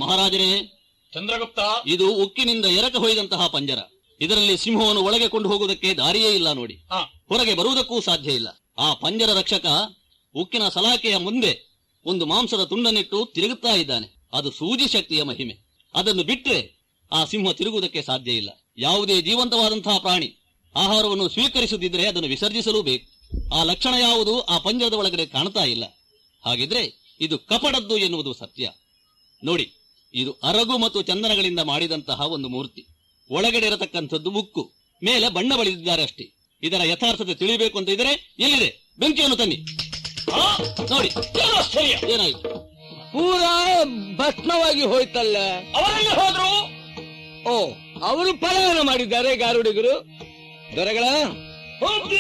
ಮಹಾರಾಜರೇ, ಚಂದ್ರಗುಪ್ತ, ಇದು ಉಕ್ಕಿನಿಂದ ಎರಕ ಹೊಯ್ದಂತಹ ಪಂಜರ. ಇದರಲ್ಲಿ ಸಿಂಹವನ್ನು ಒಳಗೆ ಕೊಂಡು ಹೋಗುವುದಕ್ಕೆ ದಾರಿಯೇ ಇಲ್ಲ ನೋಡಿ. ಹೊರಗೆ ಬರುವುದಕ್ಕೂ ಸಾಧ್ಯ ಇಲ್ಲ. ಆ ಪಂಜರ ರಕ್ಷಕ ಉಕ್ಕಿನ ಸಲಾಕೆಯ ಮುಂದೆ ಒಂದು ಮಾಂಸದ ತುಂಡನ್ನಿಟ್ಟು ತಿರುಗುತ್ತಾ ಇದ್ದಾನೆ. ಅದು ಸೂಜಿ ಶಕ್ತಿಯ ಮಹಿಮೆ. ಅದನ್ನು ಬಿಟ್ಟರೆ ಆ ಸಿಂಹ ತಿರುಗುವುದಕ್ಕೆ ಸಾಧ್ಯ ಇಲ್ಲ. ಯಾವುದೇ ಜೀವಂತವಾದಂತಹ ಪ್ರಾಣಿ ಆಹಾರವನ್ನು ಸ್ವೀಕರಿಸುತ್ತಿದ್ದರೆ ಅದನ್ನು ವಿಸರ್ಜಿಸಲೂಬೇಕು. ಆ ಲಕ್ಷಣ ಯಾವುದು ಆ ಪಂಜರದ ಒಳಗಡೆ ಕಾಣ್ತಾ ಇಲ್ಲ. ಹಾಗಿದ್ರೆ ಇದು ಕಪಡದ್ದು ಎನ್ನುವುದು ಸತ್ಯ. ನೋಡಿ, ಇದು ಅರಗು ಮತ್ತು ಚಂದನಗಳಿಂದ ಮಾಡಿದಂತಹ ಒಂದು ಮೂರ್ತಿ. ಒಳಗಡೆ ಇರತಕ್ಕಂಥದ್ದು ಉಕ್ಕು, ಮೇಲೆ ಬಣ್ಣ ಬಳಿದಿದ್ದಾರೆ ಅಷ್ಟೇ. ಇದರ ಯಥಾರ್ಥತೆ ತಿಳಿಬೇಕು ಅಂತ ಇದ್ರೆ ಎಲ್ಲಿದೆ? ಬೆಂಕಿಯನ್ನು ತನ್ನಿ. ನೋಡಿ ಏನಾಯ್ತು? ಪೂರಾ ಭಸ್ಮವಾಗಿ ಹೋಯ್ತಲ್ಲ. ಅವರಲ್ಲಿ ಹೋದ್ರು. ಓ, ಅವರು ಪಲಾಯನ ಮಾಡಿದ್ದಾರೆ ಗಾರುಡಿಗರು. ದೊರೆಗಳ